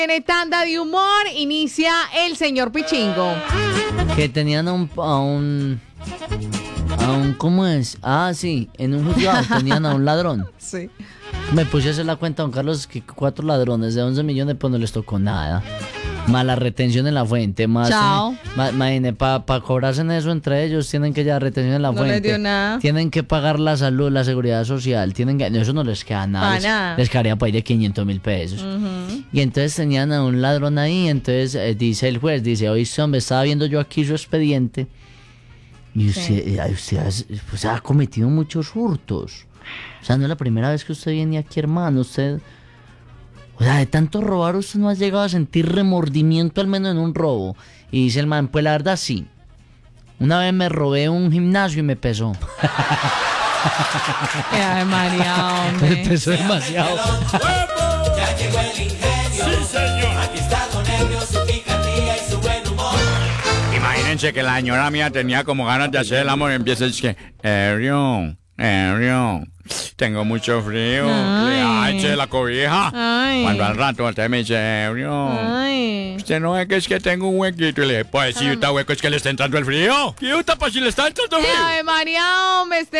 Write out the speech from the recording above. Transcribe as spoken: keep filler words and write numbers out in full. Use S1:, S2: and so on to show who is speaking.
S1: En tanda de humor inicia el señor Pichingo.
S2: Que tenían a un, a un, a un, ¿cómo es? Ah, sí, en un juzgado tenían a un ladrón.
S1: Sí.
S2: Me puse a hacer la cuenta, don Carlos, que cuatro ladrones de once millones, pues no les tocó nada. Más la retención en la fuente, más...
S1: Chao.
S2: Imagínate, para pa cobrarse en eso entre ellos, tienen que llevar retención en la
S1: No
S2: fuente.
S1: les dio nada.
S2: Tienen que pagar la salud, la seguridad social, tienen que... Eso no les queda nada.
S1: Pa'
S2: les,
S1: nada.
S2: les quedaría para ir de quinientos mil pesos.
S1: Uh-huh.
S2: Y entonces tenían a un ladrón ahí, entonces eh, dice el juez, dice, oye, hombre, estaba viendo yo aquí su expediente, y usted,
S1: Sí.
S2: eh, usted has- pues, ha cometido muchos hurtos. O sea, no es la primera vez que usted viene aquí, hermano, usted... O sea, de tanto robar, usted no ha llegado a sentir remordimiento, al menos en un robo. Y dice el man, pues la verdad sí. Una vez me robé un gimnasio y me pesó.
S1: Ay, María,
S2: Me
S1: hombre.
S2: pesó demasiado.
S3: Ya llegó el ingenio. Sí, señor. Aquí está Don Ebrio, su picardía y su buen humor.
S4: Imagínense que la señora mía tenía como ganas de hacer el amor y empieza a decir que, Ebrio, Ebrio, tengo mucho frío.
S1: Ay.
S4: Le eche la cobija.
S1: Ay.
S4: Cuando al rato usted me dice, Ebrio,
S1: Ay.
S4: usted no ve que es que tengo un huequito. Y le dije, pues si está hueco es que le está entrando el frío. ¿Qué está pues si le está entrando el frío?
S1: Ay, María, hombre, este